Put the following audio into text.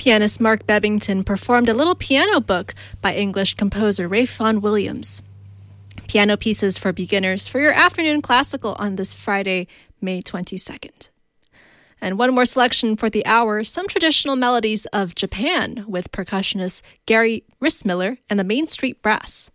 Pianist Mark Bebbington performed a little piano book by English composer Ralph Vaughan Williams. Piano pieces for beginners for your afternoon classical on this Friday, May 22nd. And one more selection for the hour, some traditional melodies of Japan with percussionist Gary Rissmiller and the Main Street Brass.